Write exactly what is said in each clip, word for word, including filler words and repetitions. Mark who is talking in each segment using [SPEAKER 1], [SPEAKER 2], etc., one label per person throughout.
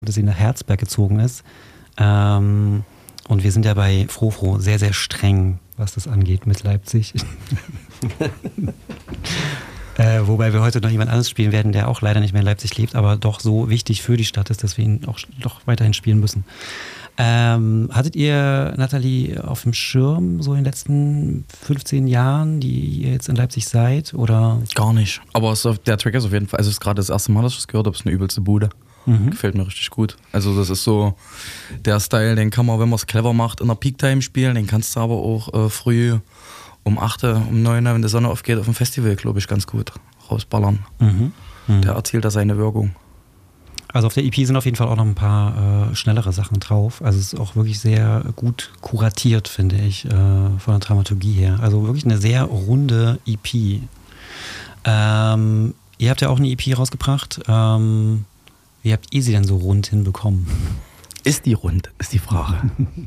[SPEAKER 1] dass sie nach Herzberg gezogen ist. Ähm, und wir sind ja bei Frofro sehr, sehr streng, was das angeht mit Leipzig. äh, wobei wir heute noch jemand anderes spielen werden, der auch leider nicht mehr in Leipzig lebt, aber doch so wichtig für die Stadt ist, dass wir ihn auch doch weiterhin spielen müssen. Ähm, hattet ihr, Nathalie, auf dem Schirm so in den letzten fünfzehn Jahren, die ihr jetzt in Leipzig seid? Oder?
[SPEAKER 2] Gar nicht. Aber es, der Track ist auf jeden Fall, also es ist gerade das erste Mal, dass ich das gehört habe, es ist eine übelste Bude. Mhm. Gefällt mir richtig gut. Also das ist so der Style, den kann man, wenn man es clever macht, in der Peak-Time spielen, den kannst du aber auch äh, früh um acht, um neun, wenn die Sonne aufgeht, auf dem Festival, glaube ich, ganz gut rausballern. Mhm. Mhm. Der erzielt da seine Wirkung.
[SPEAKER 1] Also auf der E P sind auf jeden Fall auch noch ein paar äh, schnellere Sachen drauf. Also es ist auch wirklich sehr gut kuratiert, finde ich, äh, von der Dramaturgie her. Also wirklich eine sehr runde E P. Ähm, ihr habt ja auch eine E P rausgebracht. Ähm, wie habt ihr sie denn so rund hinbekommen?
[SPEAKER 2] Ist die rund, ist die Frage.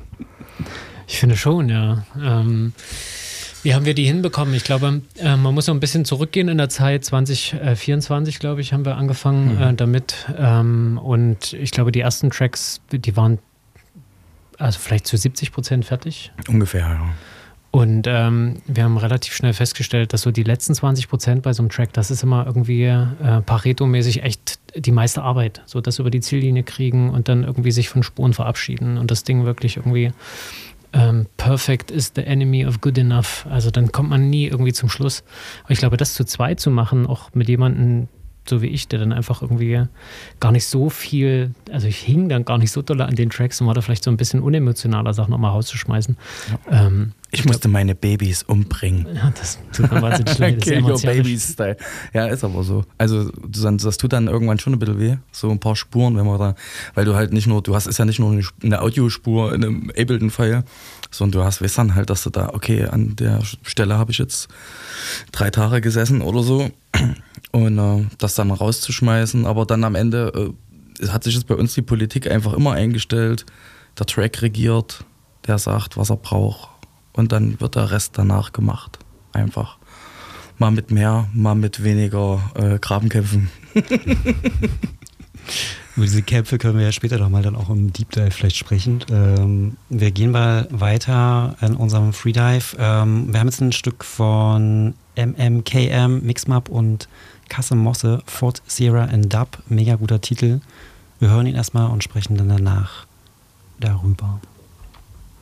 [SPEAKER 3] Ich finde schon, ja. Ähm, wie haben wir die hinbekommen? Ich glaube, äh, man muss noch ein bisschen zurückgehen in der Zeit. zwanzig vierundzwanzig, glaube ich, haben wir angefangen mhm. äh, damit. Ähm, und ich glaube, die ersten Tracks, die waren also vielleicht zu siebzig Prozent fertig.
[SPEAKER 2] Ungefähr, ja.
[SPEAKER 3] Und ähm, wir haben relativ schnell festgestellt, dass so die letzten zwanzig Prozent bei so einem Track, das ist immer irgendwie äh, Pareto-mäßig echt die meiste Arbeit. So das über die Ziellinie kriegen und dann irgendwie sich von Spuren verabschieden und das Ding wirklich irgendwie ähm, perfect is the enemy of good enough. Also dann kommt man nie irgendwie zum Schluss. Aber ich glaube, das zu zweit zu machen, auch mit jemandem so wie ich, der dann einfach irgendwie gar nicht so viel, also ich hing dann gar nicht so doll an den Tracks und war da vielleicht so ein bisschen unemotionaler, Sachen nochmal rauszuschmeißen.
[SPEAKER 2] Ja. Ähm, ich, ich musste glaub, meine Babys umbringen.
[SPEAKER 3] Ja, das tut mir wahnsinnig leid.
[SPEAKER 2] Kill your babies Style. Ja, ist aber so. Also das tut dann irgendwann schon ein bisschen weh, so ein paar Spuren, wenn man da, weil du halt nicht nur, du hast, ist ja nicht nur eine Audiospur in einem Ableton-File, sondern du hast, weißt dann halt, dass du da, okay, an der Stelle habe ich jetzt drei Tage gesessen oder so. Und äh, das dann rauszuschmeißen, aber dann am Ende äh, hat sich jetzt bei uns die Politik einfach immer eingestellt, der Track regiert, der sagt, was er braucht und dann wird der Rest danach gemacht. Einfach. Mal mit mehr, mal mit weniger äh, Grabenkämpfen.
[SPEAKER 1] Über diese Kämpfe können wir ja später doch mal dann auch im Deep Dive vielleicht sprechen. Ähm, wir gehen mal weiter in unserem Freedive. Ähm, wir haben jetzt ein Stück von M M K M, Mixmap und Kasse Mosse, Fort Sierra and Dub. Mega guter Titel. Wir hören ihn erstmal und sprechen dann danach darüber.